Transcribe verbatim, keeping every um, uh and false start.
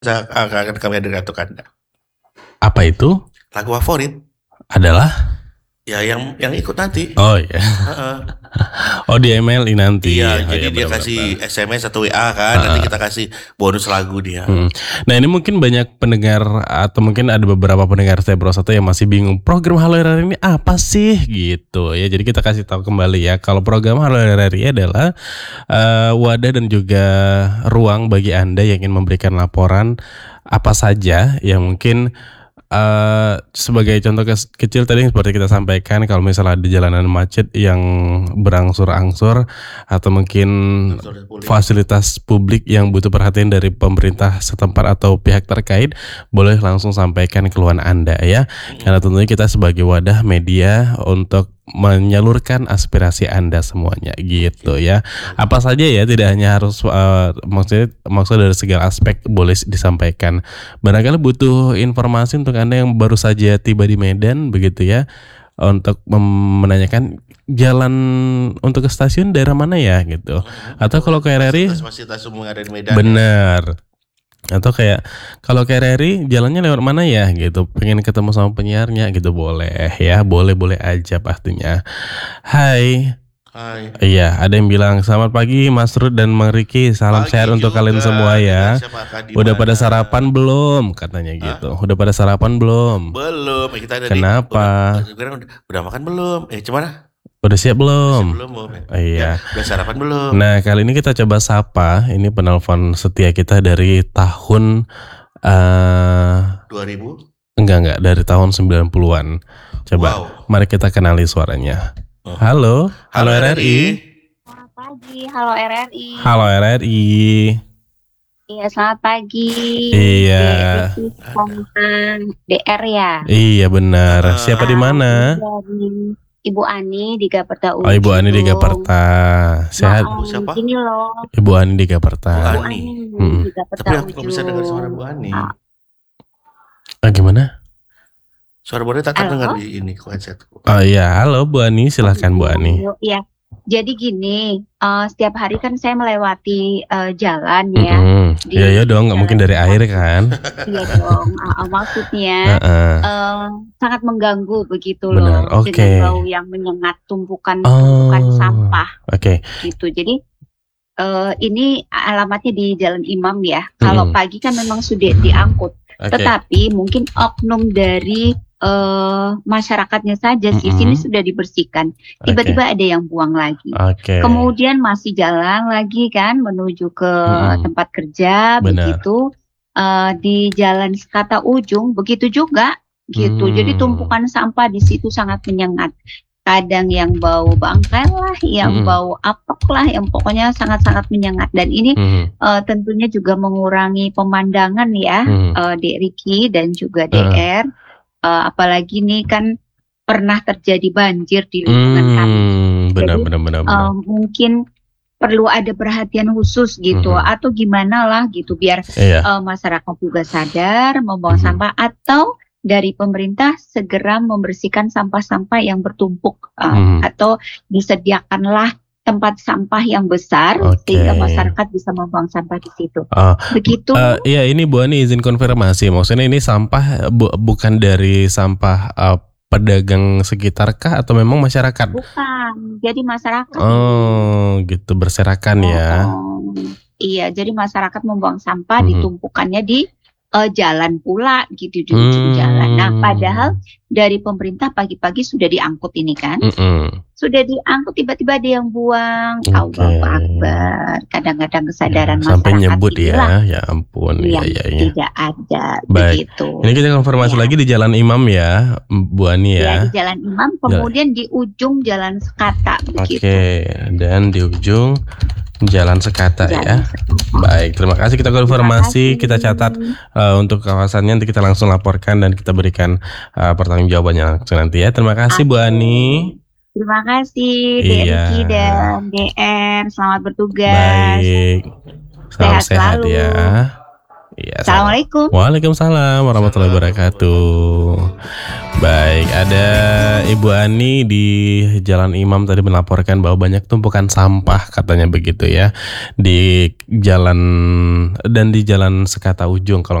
Sa akan kami hadirkan untuk Anda. Apa itu? Lagu favorit Adalah? Ya yang yang ikut nanti. Oh iya. Heeh. Oh di email nanti. Iya, oh, jadi iya, dia benar, kasih benar. S M S atau W A kan, Uh, nanti kita kasih bonus lagu dia. Hmm. Nah ini mungkin banyak pendengar atau mungkin ada beberapa pendengar Stay Pro satu yang masih bingung program Halo R R I ini apa sih gitu ya. Jadi kita kasih tahu kembali ya kalau program Halo R R I adalah uh, wadah dan juga ruang bagi Anda yang ingin memberikan laporan apa saja yang mungkin Uh, sebagai contoh ke- kecil tadi seperti kita sampaikan, kalau misalnya ada jalanan macet yang berangsur-angsur atau mungkin fasilitas publik yang butuh perhatian dari pemerintah setempat atau pihak terkait, boleh langsung sampaikan keluhan Anda ya. Karena tentunya kita sebagai wadah media untuk menyalurkan aspirasi Anda semuanya gitu ya. Apa saja ya, tidak hanya harus uh, maksudnya maksud dari segala aspek boleh disampaikan. Barangkali butuh informasi untuk Anda yang baru saja tiba di Medan begitu ya, untuk mem- menanyakan jalan untuk ke stasiun daerah mana ya gitu. Atau kalau ke R R I fasilitas umum yang ada di Medan. benar. Atau kayak kalau ke R R I jalannya lewat mana ya gitu, pengen ketemu sama penyiarnya gitu, boleh ya, boleh-boleh aja pastinya. Hai. Hai. Iya, ada yang bilang selamat pagi Mas Rud dan Mang Riki, salam Pagi sehat untuk juga, kalian semua ya. siapakah di Udah mana? pada sarapan belum katanya gitu. Hah? Udah pada sarapan belum? Belum, eh, kita ada Kenapa? Di, udah, udah, udah makan belum? Eh, gimana? Udah siap belum? Belum, belum. Oh, iya. Ya, udah sarapan belum? Nah, kali ini kita coba sapa. Ini penelpon setia kita dari tahun uh, dua ribu? Enggak, enggak, dari tahun sembilan puluhan. Coba, Wow. mari kita kenali suaranya. Oh. Halo, halo, Halo R R I. Selamat pagi, halo R R I. Halo R R I. Iya, selamat pagi. Iya. D R ya. Iya benar. Uh, Siapa di mana? Dari Ibu Ani di Gaperta Ujung. Oh, Ibu Ani di Gaperta. Sehat. Nah, Siapa? Gini loh. Ibu Ani di Gaperta. Bu Bu Ani. Ani Hmm. di Gaperta Tapi aku Ujung. kok bisa dengar suara Bu Ani? Ah. Ah, gimana? Suara Bu Ani tak Halo? terdengar di ini headsetku. Oh iya, halo Bu Ani, silahkan Bu Ani. Iya. Jadi gini, uh, setiap hari kan saya melewati uh, jalan ya. Mm-mm. Di Iya ya dong, nggak mungkin dari jalan- air kan? Iya dong. Uh, uh, maksudnya Heeh. uh, sangat mengganggu begitu Benar, loh, oke. dengan bau yang menyengat tumpukan tumpukan Oh, sampah Oke. gitu. Jadi uh, ini alamatnya di Jalan Imam ya. Kalau Mm-mm. pagi kan memang sudah diangkut, Oke. tetapi mungkin oknum dari uh, masyarakatnya saja sih Mm-mm. sini sudah dibersihkan. Tiba-tiba ada yang buang lagi. Oke. Kemudian masih jalan lagi kan menuju ke Mm-mm. tempat kerja. Benar. Begitu uh, di Jalan Sekata Ujung begitu juga gitu. Hmm. Jadi tumpukan sampah di situ sangat menyengat. Kadang yang bau bangkai lah, yang Mm-mm. bau apek lah, yang pokoknya sangat-sangat menyengat. Dan ini Mhm. uh, tentunya juga mengurangi pemandangan ya, Mhm. uh, Dek Riki dan juga D Heeh. R. Uh, apalagi ini kan pernah terjadi banjir di lingkungan kami. Hmm, benar Jadi, benar benar benar. Uh, mungkin perlu ada perhatian khusus gitu, Mhm. atau gimana lah gitu, biar Iya. uh, masyarakat juga sadar membuang Mhm. sampah, atau dari pemerintah segera membersihkan sampah-sampah yang bertumpuk, uh, Mhm. atau disediakanlah tempat sampah yang besar Oke. sehingga masyarakat bisa membuang sampah di situ. Oh, Begitu. eh, iya ini Bu Ani izin konfirmasi. Maksudnya ini sampah bu- bukan dari sampah eh, pedagang sekitar kah atau memang masyarakat? Bukan, jadi masyarakat. Oh, gitu berserakan ya. Oh, iya, jadi masyarakat membuang sampah, Mhm. ditumpukannya di eh, jalan pula gitu, di ujung Hmm. jalan. Nah, padahal dari pemerintah pagi-pagi sudah diangkut ini kan, Mm-mm. sudah diangkut, tiba-tiba ada yang buang. Oke. Allahu Akbar. Kadang-kadang kesadaran Ya, sampai masyarakat nyebut inilah ya. Ya ampun. Iya yang iya iya. tidak ada. Baik. Begitu. Ini kita konfirmasi Ya. lagi di Jalan Imam ya, Bu Ani Ya, ya. di Jalan Imam, kemudian di ujung Jalan Sekata begitu. Oke, dan di ujung Jalan Sekata Jalan ya. Sekata. Baik, terima kasih, kita Terima konfirmasi, kasih. kita catat uh, untuk kawasannya, nanti kita langsung laporkan dan kita berikan uh, pertanggungjawabannya langsung nanti ya. Terima kasih Bu Oke. Ani. Terima kasih Dek Iya. Riki dan D R. Selamat bertugas. Baik. Salam Sehat sehat selalu. ya. Iya, Assalamualaikum. Waalaikumsalam warahmatullahi wabarakatuh. Baik, ada Ibu Ani di Jalan Imam tadi melaporkan bahwa banyak tumpukan sampah katanya begitu ya di jalan dan di Jalan Sekata Ujung kalau